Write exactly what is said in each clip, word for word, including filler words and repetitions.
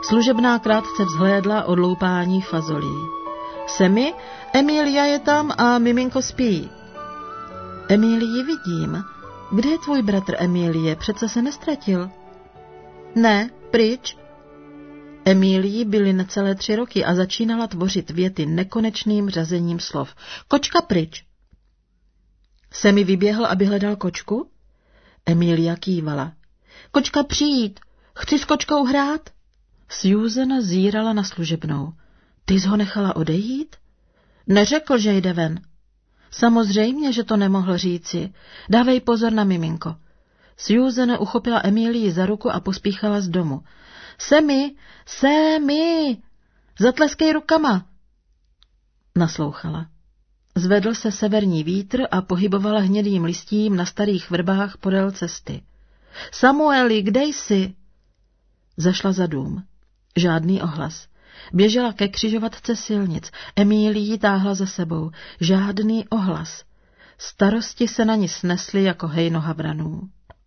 Služebná krátce vzhlédla odloupání fazolí. Semi, Emilia je tam a miminko spí. Emilii vidím. Kde je tvůj bratr, Emilie? Přece se nestratil. Ne, pryč. Emilii byly necelé tři roky a začínala tvořit věty nekonečným řazením slov. Kočka pryč. Semi vyběhl, aby hledal kočku? Emilia kývala. Kočka přijít. Chci s kočkou hrát? Susan zírala na služebnou. Ty jsi ho nechala odejít? Neřekl, že jde ven. Samozřejmě, že to nemohl říci. Dávej pozor na miminko. Susan uchopila Emilii za ruku a pospíchala z domu. Semi, Semi, zatleskej rukama. Naslouchala. Zvedl se severní vítr a pohybovala hnědým listím na starých vrbách podél cesty. Samueli, kde jsi? Zašla za dům. Žádný ohlas. Běžela ke křižovatce silnic. Emilii táhla za sebou. Žádný ohlas. Starosti se na ní snesly jako hejno havranů.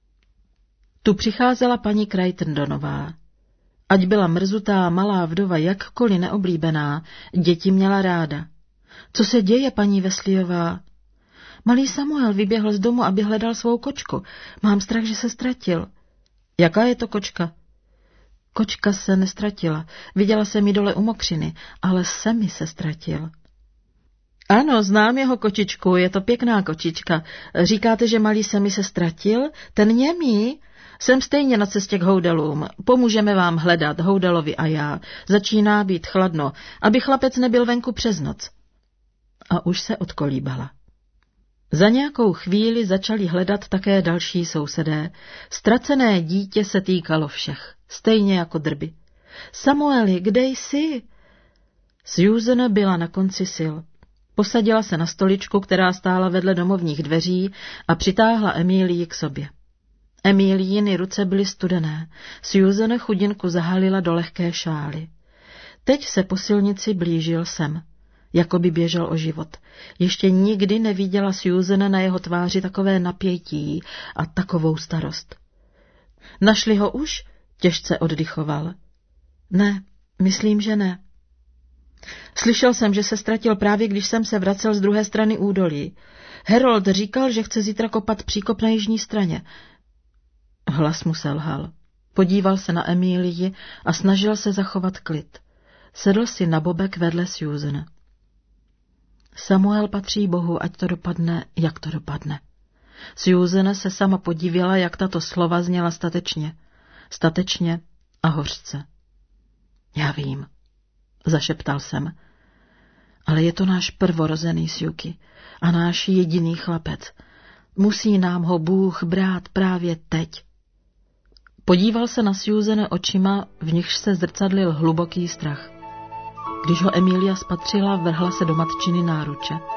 Tu přicházela paní Crichtondonová. Ať byla mrzutá malá vdova jakkoliv neoblíbená, děti měla ráda. Co se děje, paní Wesleyová? Malý Samuel vyběhl z domu, aby hledal svou kočku. Mám strach, že se ztratil. Jaká je to kočka? Kočka se nestratila. Viděla jsem ji dole u mokřiny, ale Semi se ztratil. Ano, znám jeho kočičku, je to pěkná kočička. Říkáte, že malý Semi se ztratil? Ten němý? Jsem stejně na cestě k houdelům. Pomůžeme vám hledat, houdelovi a já. Začíná být chladno, aby chlapec nebyl venku přes noc. A už se odkolíbala. Za nějakou chvíli začali hledat také další sousedé. Ztracené dítě se týkalo všech, stejně jako drby. Samueli, kde jsi? Susan byla na konci sil. Posadila se na stoličku, která stála vedle domovních dveří, a přitáhla Emilii k sobě. Emiliiny ruce byly studené. Susan chudinku zahalila do lehké šály. Teď se po silnici blížil sem, jako by běžel o život. Ještě nikdy neviděla Susan na jeho tváři takové napětí a takovou starost. Našli ho už? Těžce oddychoval. Ne, myslím, že ne. Slyšel jsem, že se ztratil právě, když jsem se vracel z druhé strany údolí. Harold říkal, že chce zítra kopat příkop na jižní straně. Hlas mu selhal. Podíval se na Emilii a snažil se zachovat klid. Sedl si na bobek vedle Susan. Samuel patří Bohu, ať to dopadne, jak to dopadne. Susan se sama podívala, jak tato slova zněla statečně. Statečně a hořce. Já vím, zašeptal jsem. Ale je to náš prvorozený Suky a náš jediný chlapec. Musí nám ho Bůh brát právě teď. Podíval se na Susan očima, v nichž se zrcadlil hluboký strach. Když ho Emilia spatřila, vrhla se do matčiny náruče.